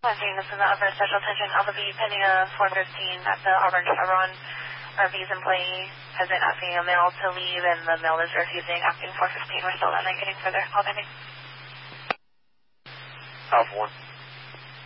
Launching, this is the Upper Special Attention Alpha V, pending a 413 at the Auburn Chevron. RV's employee has been asking a male to leave, and the male is refusing, asking 415. We're still not getting further. Call pending. Alpha 1.